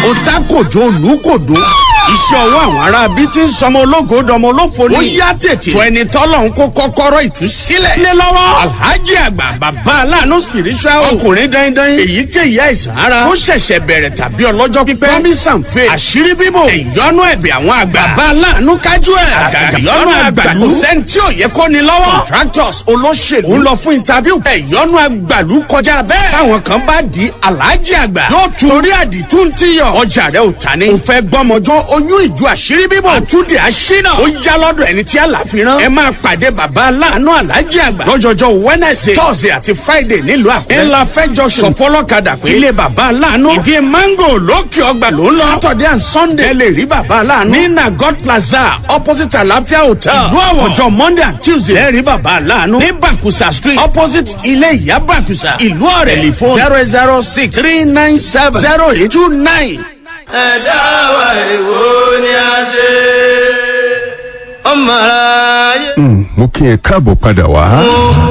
ó tá kòjó olùkòdó iṣẹ́ ọwọ́ àwọn ará bí tí ń sọmọ ológo dọmọ olófo ni. ó yá tètè tó ẹni tọ́lọ̀ ń kó kọ́kọ́rọ́ ìtúsílẹ̀ lé lọ́wọ́. alhaji àgbà bàbá aláàánú spiritual ọkùnrin dandan èyíkéyìí àìsàn ara ó ṣẹ̀ṣẹ̀ bẹ̀rẹ̀ tàbí ọlọ́jọ́ pípẹ́. promise and faith àṣírí bíbò ìyọnu ẹ̀bẹ̀ àwọn àgbà. bàbá aláàánú kájú ẹ̀ àgàgà ìyọnu àgbàlú kò sẹ́ni tí ò yẹ kó ni lọ́wọ́. contractors olóṣèlú ń lọ fún interview. ìyọnu àgbàlú kọjá bẹ́ẹ̀. táwọn kan bá di alhaji àgbà yóò tún orí àdìtú ń tíyọ̀. ọjà rẹ ò ta ni. ò fẹ́ gbọ́mọjọ́ oyún ìjọ àṣírí bíbò àtúndì àṣínà ó yá lọ́dọ̀ ẹni tí àlàfíran. ẹ máa pàdé bàbá aláàánú alhaji àgbà lọ́jọ́jọ́ wednesday thursday àti friday nílùú àkúrẹ́. ńlá fẹ́ junction sọfọlọ́kadà pé ilé bàbá aláàánú ìdí mango lókè ọgbà ló ń lọ. saturday and sunday ẹ lè rí bàbá aláàánú ní nagot plaza opposite àlàáfíà hotel. ìlú àwọ̀ ọjọ́ monday and tuesday ẹ rí bàbá aláàánú ní bakusa street opposite ilé ìyá bakusa ìlú ọ̀rẹ́ telephone 006-397-0829. ẹ̀dá wa èwo ni a ṣe ọmọ aráyé. mo kí ẹ káàbọ̀ padà wá.